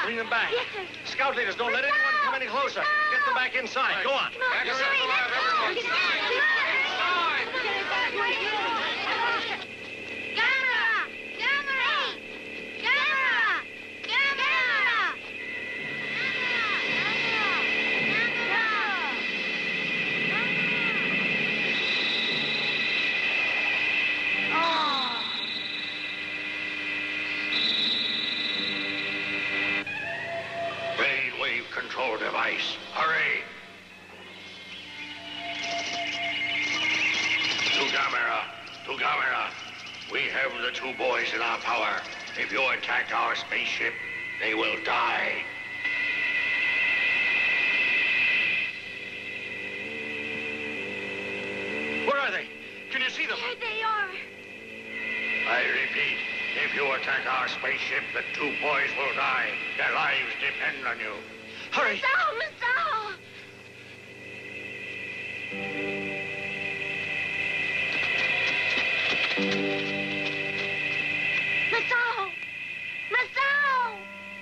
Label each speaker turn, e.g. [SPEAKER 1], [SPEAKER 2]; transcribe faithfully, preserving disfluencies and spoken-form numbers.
[SPEAKER 1] Bring them back.
[SPEAKER 2] Yes, sir.
[SPEAKER 1] Scout leaders, don't let anyone come any closer. Get them back inside. Go on.
[SPEAKER 2] Come on,
[SPEAKER 3] Back us up,
[SPEAKER 2] hurry,
[SPEAKER 3] alive,
[SPEAKER 2] let's go.
[SPEAKER 3] everyone.
[SPEAKER 2] Get inside. Camera! Camera! Camera! Camera!
[SPEAKER 3] Brainwave control device. Hurry. To Gamera. To Gamera. We have the two boys in our power. If you attack our spaceship, they will die.
[SPEAKER 1] Where are they? Can you see them?
[SPEAKER 2] Here they are.
[SPEAKER 3] I repeat, if you attack our spaceship, the two boys will die. Their lives depend on you.
[SPEAKER 1] Hurry.
[SPEAKER 2] Masao, Masao. Masao.